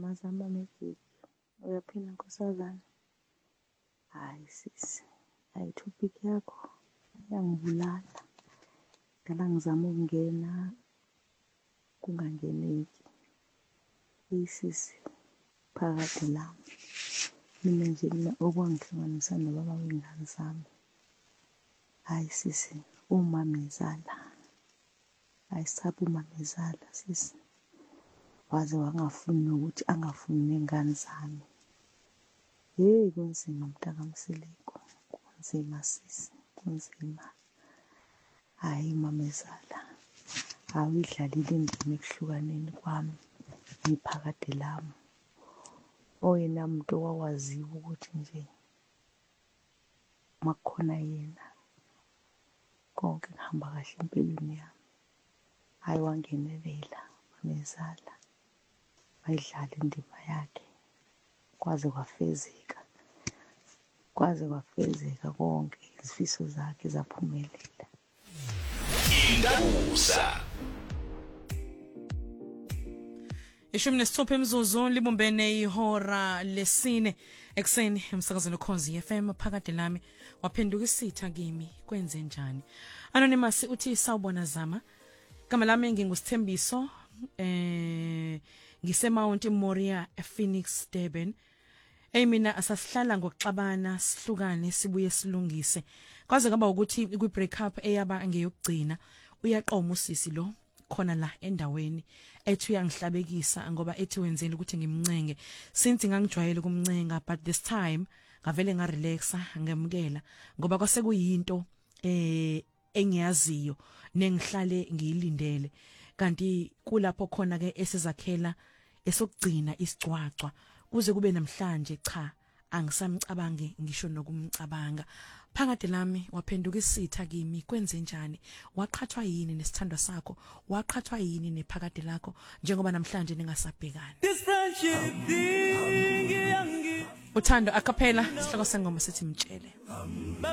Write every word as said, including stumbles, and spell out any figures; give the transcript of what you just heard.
mazama magic. Uyaphila nkosazana? Hayi sisi, hayi topic yakho yangibulala. Ngala ngizama ukungena kungangeneki. Isisi phakathi lami. Mina nje mina okwangihlanganisa nobaba wengane zami. Hayi sisi, umamezala. Ayisapho umamezala sisi. Waze wangafuni nokuthi angafuni nengane zami. Hey kunzima mntakamsileko. Kunzima sisi, kunzima. Hayi mamezala. Awuyidlalile indima ekuhlukaneni kwami niphakade lami. Oyena muntu owawaziwa ukuthi nje makukhona yena konke kuhamba kahle empilweni yami. Hayi wangenelela mamezala. Wayidlala indima yakhe. Kwaze kwafezeka. Kwaze kwafezeka konke izifiso zakhe zaphumelela. Indabusa ishumi nesithupha imizuzu libumbene ihora lesine ekseni emsakazweni Ukhozi F M phakade lami waphenduka isitha kimi kwenze njani. Anonymous uthi sawubona Zama, igama lami ngingusithembiso eh ngise Mount Moria ePhoenix Durban. Hey mina asasihlala ngokuxabana sihlukane sibuye silungise. Kwaze kaba ukuthi kwi break up eyaba ngeyokugcina uyaqoma usisi lo khona la endaweni ethi uyangihlabekisa ngoba ethi wenzeni ukuthi ngimncenge since ngangijwayele kumncenga, but this time ngavele nga relaxa ngemukela ngoba kwase kuyinto eh engiyaziyo nengihlale ngiyilindele. Kanti kulapho khona ke esizakhela esokugcina isicwacwa kuze kube namhlanje cha angisamcabange ngisho nokumcabanga. Phakade lami waphenduka isitha kimi kwenze njani, waqhathwa yini nesithandwa sakho, waqhathwa yini nephakade lakho njengoba namhlanje ningasabhekani. Uthando acapella sihloko sengoma sithi mtshele.